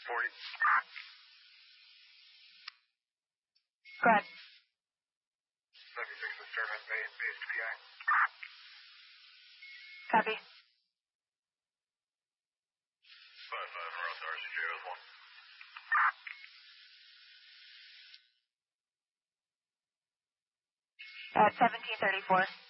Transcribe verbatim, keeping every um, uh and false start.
forty. Go ahead. seventy-six to start at base, base to P I. Copy. five five, Ross, R C J is one. At seventeen thirty-four.